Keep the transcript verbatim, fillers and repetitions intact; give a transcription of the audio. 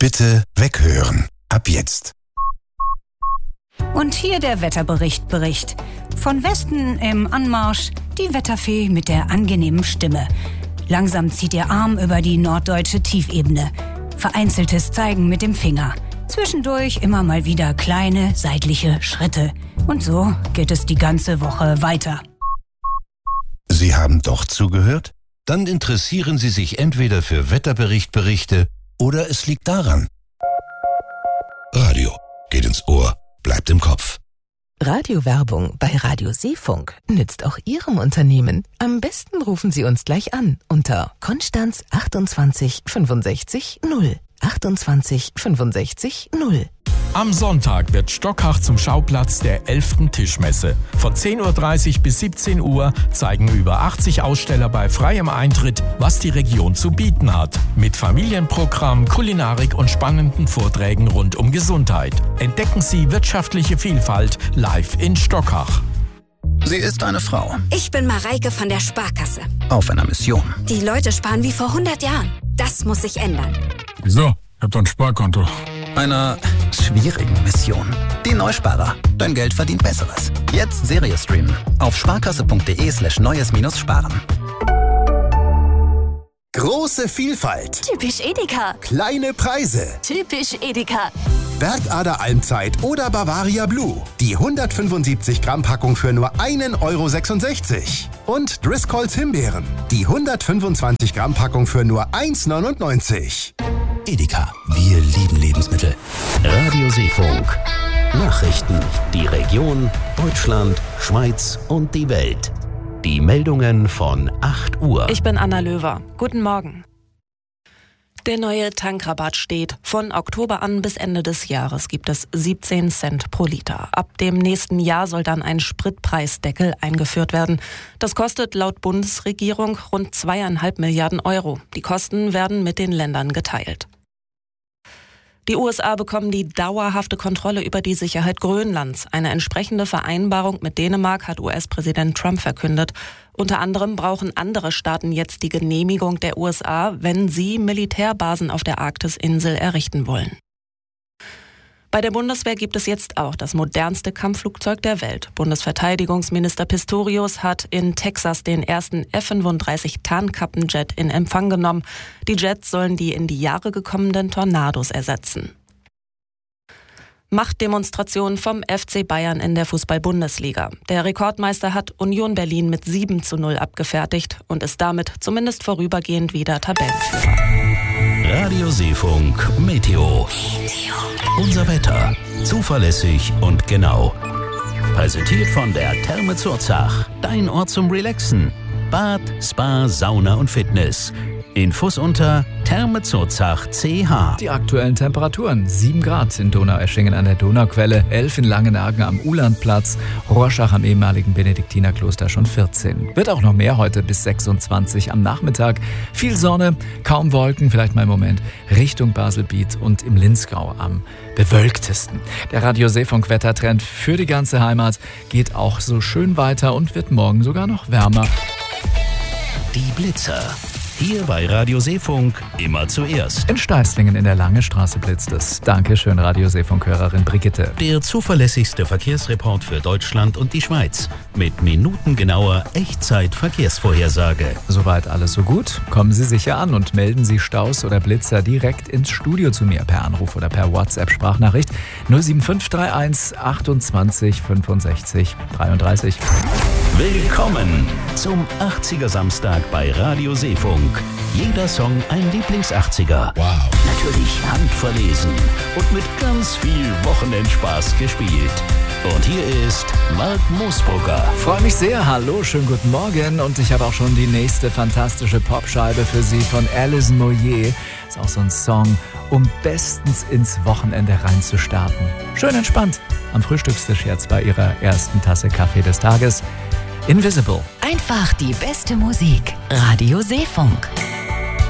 Bitte weghören. Ab jetzt. Und hier der Wetterbericht Bericht. Von Westen im Anmarsch die Wetterfee mit der angenehmen Stimme. Langsam zieht ihr Arm über die norddeutsche Tiefebene. Vereinzeltes Zeigen mit dem Finger. Zwischendurch immer mal wieder kleine seitliche Schritte. Und so geht es die ganze Woche weiter. Sie haben doch zugehört? Dann interessieren Sie sich entweder für Wetterbericht-Berichte oder es liegt daran. Radio geht ins Ohr, bleibt im Kopf. Radiowerbung bei Radio Seefunk nützt auch Ihrem Unternehmen. Am besten rufen Sie uns gleich an unter Konstanz achtundzwanzig fünfundsechzig null. achtundzwanzig fünfundsechzig null. Am Sonntag wird Stockach zum Schauplatz der elften Tischmesse. Von zehn Uhr dreißig bis siebzehn Uhr zeigen über achtzig Aussteller bei freiem Eintritt, was die Region zu bieten hat. Mit Familienprogramm, Kulinarik und spannenden Vorträgen rund um Gesundheit. Entdecken Sie wirtschaftliche Vielfalt live in Stockach. Sie ist eine Frau. Ich bin Mareike von der Sparkasse. Auf einer Mission. Die Leute sparen wie vor hundert Jahren. Das muss sich ändern. Wieso? Ich hab doch ein Sparkonto. Einer schwierigen Mission. Die Neusparer. Dein Geld verdient Besseres. Jetzt Serie streamen. Auf sparkasse.de slash neues minus sparen. Große Vielfalt. Typisch Edeka. Kleine Preise. Typisch Edeka. Bergader Almzeit oder Bavaria Blue. Die hundertfünfundsiebzig Gramm Packung für nur einen Euro sechsundsechzig. Und Driscolls Himbeeren. Die hundertfünfundzwanzig Gramm Packung für nur eins neunundneunzig. Edeka, wir lieben Lebensmittel. Radio Seefunk. Nachrichten, die Region, Deutschland, Schweiz und die Welt. Die Meldungen von acht Uhr. Ich bin Anna Löwer. Guten Morgen. Der neue Tankrabatt steht. Von Oktober an bis Ende des Jahres gibt es siebzehn Cent pro Liter. Ab dem nächsten Jahr soll dann ein Spritpreisdeckel eingeführt werden. Das kostet laut Bundesregierung rund zweieinhalb Milliarden Euro. Die Kosten werden mit den Ländern geteilt. Die U S A bekommen die dauerhafte Kontrolle über die Sicherheit Grönlands. Eine entsprechende Vereinbarung mit Dänemark hat U S-Präsident Trump verkündet. Unter anderem brauchen andere Staaten jetzt die Genehmigung der U S A, wenn sie Militärbasen auf der Arktisinsel errichten wollen. Bei der Bundeswehr gibt es jetzt auch das modernste Kampfflugzeug der Welt. Bundesverteidigungsminister Pistorius hat in Texas den ersten F fünfunddreißig Tarnkappenjet in Empfang genommen. Die Jets sollen die in die Jahre gekommenen Tornados ersetzen. Machtdemonstration vom F C Bayern in der Fußball-Bundesliga. Der Rekordmeister hat Union Berlin mit sieben zu null abgefertigt und ist damit zumindest vorübergehend wieder Tabellenführer. Radio Seefunk Meteo. Unser Wetter. Zuverlässig und genau. Präsentiert von der Therme Zurzach. Dein Ort zum Relaxen. Bad, Spa, Sauna und Fitness. Infos unter Therme Zurzach C H. Die aktuellen Temperaturen: sieben Grad in Donaueschingen an der Donauquelle, elf in Langenargen am Ulandplatz, Rorschach am ehemaligen Benediktinerkloster schon vierzehn. Wird auch noch mehr heute bis sechsundzwanzig am Nachmittag. Viel Sonne, kaum Wolken, vielleicht mal im Moment Richtung Baselbiet und im Linzgau am bewölktesten. Der Radio Seefunk Wettertrend für die ganze Heimat geht auch so schön weiter und wird morgen sogar noch wärmer. Die Blitzer. Hier bei Radio Seefunk immer zuerst. In Steißlingen in der Lange Straße blitzt es. Dankeschön, Radio Seefunk-Hörerin Brigitte. Der zuverlässigste Verkehrsreport für Deutschland und die Schweiz. Mit minutengenauer Echtzeit-Verkehrsvorhersage. Soweit alles so gut? Kommen Sie sicher an und melden Sie Staus oder Blitzer direkt ins Studio zu mir per Anruf oder per WhatsApp-Sprachnachricht null sieben fünf drei eins achtundzwanzig fünfundsechzig dreiunddreißig. Willkommen zum achtziger Samstag bei Radio Seefunk. Jeder Song ein Lieblings-achtziger. Wow. Natürlich handverlesen und mit ganz viel Wochenendspaß gespielt. Und hier ist Mark Moosbrugger. Freue mich sehr. Hallo, schönen guten Morgen. Und ich habe auch schon die nächste fantastische Popscheibe für Sie von Alison Moyet. Ist auch so ein Song, um bestens ins Wochenende reinzustarten. Schön entspannt am Frühstückstisch jetzt bei Ihrer ersten Tasse Kaffee des Tages. Invisible. Einfach die beste Musik. Radio Seefunk.